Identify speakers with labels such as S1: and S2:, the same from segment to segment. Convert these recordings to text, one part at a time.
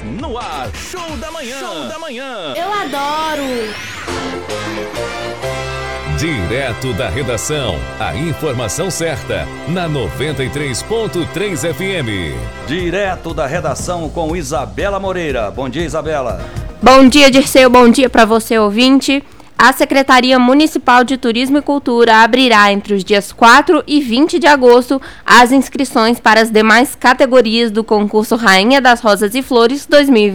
S1: No ar, Show da Manhã. Show da Manhã.
S2: Eu adoro.
S1: Direto da redação, a informação certa, na 93.3 FM.
S3: Direto da redação com Isabela Moreira. Bom dia, Isabela.
S2: Bom dia, Dirceu. Bom dia para você, ouvinte. A Secretaria Municipal de Turismo e Cultura abrirá entre os dias 4 e 20 de agosto as inscrições para as demais categorias do concurso Rainha das Rosas e Flores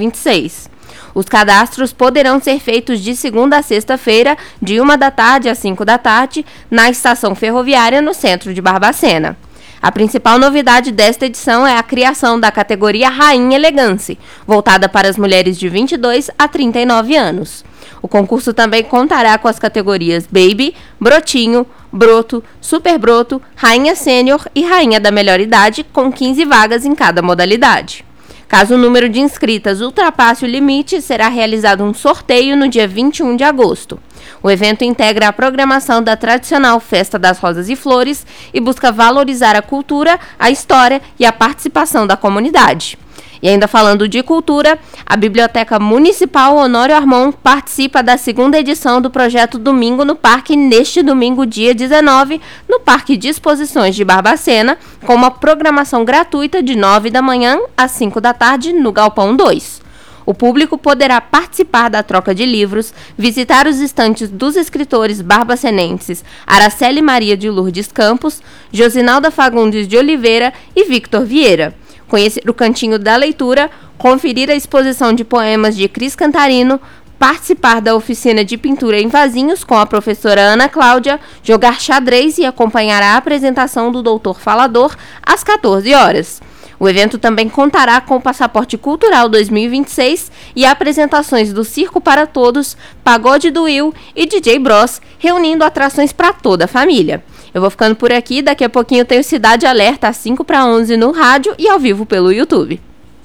S2: 2026. Os cadastros poderão ser feitos de segunda a sexta-feira, de 13h às 17h, na estação ferroviária no centro de Barbacena. A principal novidade desta edição é a criação da categoria Rainha Elegance, voltada para as mulheres de 22 a 39 anos. O concurso também contará com as categorias Baby, Brotinho, Broto, Super Broto, Rainha Sênior e Rainha da Melhor Idade, com 15 vagas em cada modalidade. Caso o número de inscritas ultrapasse o limite, será realizado um sorteio no dia 21 de agosto. O evento integra a programação da tradicional Festa das Rosas e Flores e busca valorizar a cultura, a história e a participação da comunidade. E ainda falando de cultura, a Biblioteca Municipal Honório Armon participa da segunda edição do projeto Domingo no Parque neste domingo, dia 19, no Parque de Exposições de Barbacena, com uma programação gratuita de 9 da manhã às 5 da tarde no Galpão 2. O público poderá participar da troca de livros, visitar os estantes dos escritores barbacenenses Araceli Maria de Lourdes Campos, Josinalda Fagundes de Oliveira e Victor Vieira, conhecer o Cantinho da Leitura, conferir a exposição de poemas de Cris Cantarino, participar da oficina de pintura em vasinhos com a professora Ana Cláudia, jogar xadrez e acompanhar a apresentação do Doutor Falador às 14 horas. O evento também contará com o Passaporte Cultural 2026 e apresentações do Circo para Todos, Pagode do Will e DJ Bros, reunindo atrações para toda a família. Eu vou ficando por aqui, daqui a pouquinho tem o Cidade Alerta às 5:11 no rádio e ao vivo pelo YouTube.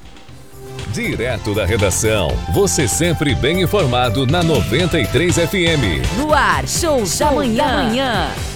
S1: Direto da redação, você sempre bem informado na 93 FM.
S4: No ar, Show da Manhã.